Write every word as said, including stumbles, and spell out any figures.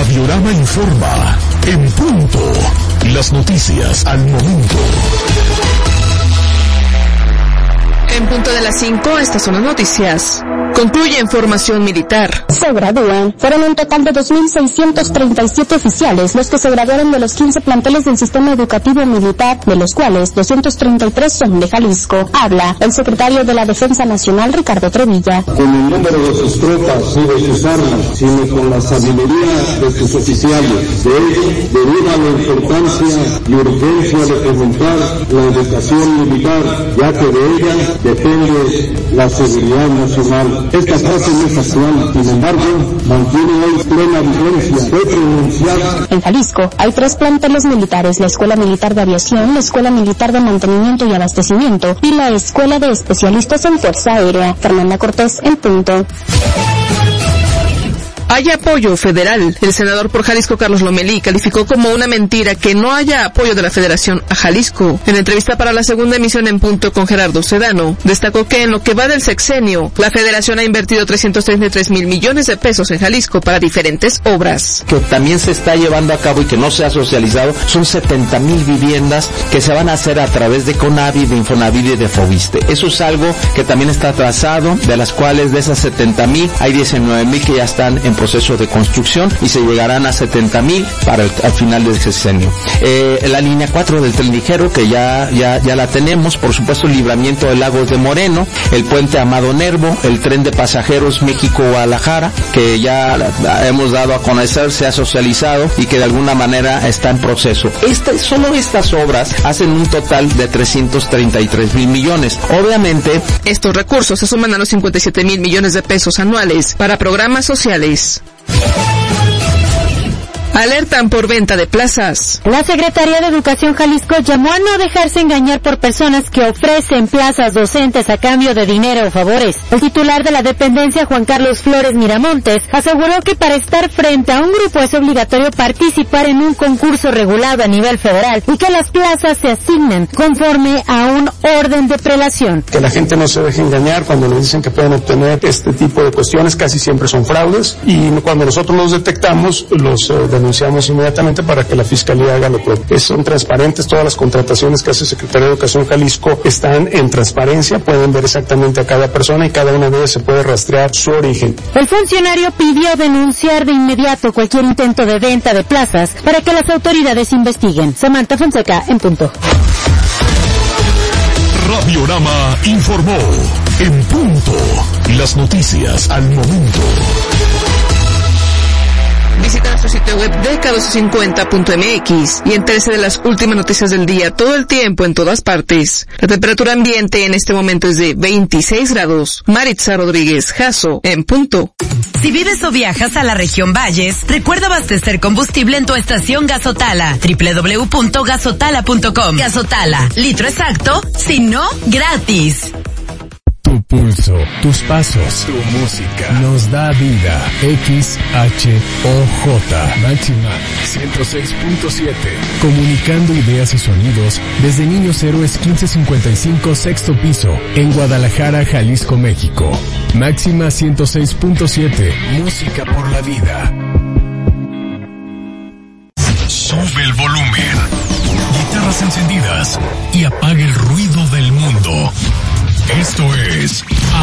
Radiorama informa en punto. Las noticias al momento. En punto de las cinco, estas son las noticias. Concluye en formación militar. Se gradúan. Fueron un total de dos mil seiscientos treinta y siete oficiales los que se graduaron de los quince planteles del sistema educativo militar, de los cuales doscientos treinta y tres son de Jalisco. Habla el secretario de la Defensa Nacional, Ricardo Trevilla. Con el número de sus tropas y de sus armas, sino con la sabiduría de sus oficiales. De ello deriva la importancia y urgencia de fomentar la educación militar, ya que de ella depende la seguridad nacional. Esta frase no es actual, sin embargo, mantiene hoy plena vigencia. Fue pronunciada. En Jalisco hay tres planteles militares: la Escuela Militar de Aviación, la Escuela Militar de Mantenimiento y Abastecimiento y la Escuela de Especialistas en Fuerza Aérea. Fernanda Cortés, en punto. Hay apoyo federal. El senador por Jalisco, Carlos Lomelí, calificó como una mentira que no haya apoyo de la Federación a Jalisco. En entrevista para la segunda emisión en punto con Gerardo Sedano, destacó que en lo que va del sexenio, la Federación ha invertido trescientos treinta y tres mil millones de pesos en Jalisco para diferentes obras. Que también se está llevando a cabo y que no se ha socializado, son setenta mil viviendas que se van a hacer a través de CONAVI, de Infonavit y de Fobiste. Eso es algo que también está atrasado, de las cuales de esas setenta mil, hay diecinueve mil que ya están en proceso de construcción y se llegarán a setenta mil para el al final del sexenio. Eh, la línea cuatro del tren ligero, que ya ya ya la tenemos, por supuesto el libramiento de Lagos de Moreno, el puente Amado Nervo, el tren de pasajeros México-Guadalajara, que ya la, hemos dado a conocer, se ha socializado y que de alguna manera está en proceso. Este, solo estas obras hacen un total de trescientos treinta y tres mil millones. Obviamente, estos recursos se suman a los cincuenta y siete mil millones de pesos anuales para programas sociales. Alertan por venta de plazas. La Secretaría de Educación Jalisco llamó a no dejarse engañar por personas que ofrecen plazas docentes a cambio de dinero o favores. El titular de la dependencia, Juan Carlos Flores Miramontes, aseguró que para estar frente a un grupo es obligatorio participar en un concurso regulado a nivel federal y que las plazas se asignan conforme a un orden de prelación. Que la gente no se deje engañar cuando le dicen que pueden obtener este tipo de cuestiones, casi siempre son fraudes, y cuando nosotros los detectamos, los eh, denunciamos inmediatamente para que la Fiscalía haga lo propio. Son transparentes, todas las contrataciones que hace el Secretario de Educación Jalisco están en transparencia, pueden ver exactamente a cada persona y cada una de ellas se puede rastrear su origen. El funcionario pidió denunciar de inmediato cualquier intento de venta de plazas para que las autoridades investiguen. Samantha Fonseca, en punto. Radiorama informó en punto. Las noticias al momento. Visita nuestro sitio web D K doscientos cincuenta punto M X y entérese de las últimas noticias del día todo el tiempo en todas partes. La temperatura ambiente en este momento es de veintiséis grados. Maritza Rodríguez Jasso, en punto. Si vives o viajas a la región Valles, recuerda abastecer combustible en tu estación Gasotala. doble u doble u doble u punto gasotala punto com. Gasotala, litro exacto, si no, gratis. Tu pulso, tus pasos, tu música nos da vida. X H O J Máxima ciento seis punto siete. Comunicando ideas y sonidos desde Niños Héroes quince cincuenta y cinco, sexto piso, en Guadalajara, Jalisco, México. Máxima ciento seis punto siete. Música por la vida. Sube el volumen. Guitarras encendidas y apaga el ruido del mundo. Esto es